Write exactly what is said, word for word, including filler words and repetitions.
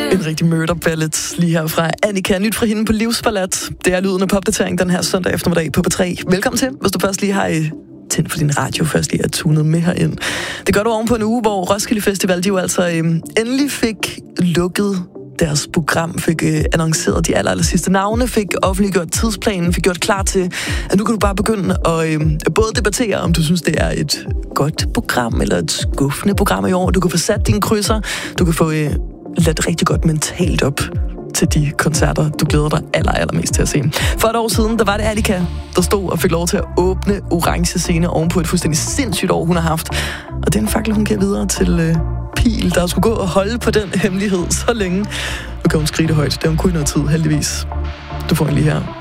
En rigtig murder ballad lige her fra Annika. Nyt fra hende på Livsballat. Det er lyden af popdatering den her søndag eftermiddag på P tre. Velkommen til, hvis du først lige har tændt for din radio, først lige er tunet med herind. Det gør du oven på en uge, hvor Roskilde Festival, de jo altså øhm, endelig fik lukket deres program, fik øh, annonceret de aller, aller sidste navne, fik offentliggjort tidsplanen, fik gjort klar til, at nu kan du bare begynde at øh, både debattere, om du synes, det er et godt program, eller et skuffende program i år. Du kan få sat dine krydser, du kan få øh, ladt rigtig godt mentalt op til de koncerter, du glæder dig aller, allermest til at se. For et år siden, der var det Annika, der stod og fik lov til at åbne Orange Scene ovenpå et fuldstændig sindssygt år, hun har haft. Og det er en fakkel, hun giver videre til øh, Pil, der skulle gå og holde på den hemmelighed så længe. Nu kan hun skrige det højt. Det er hun kun noget tid, heldigvis. Du får en lige her.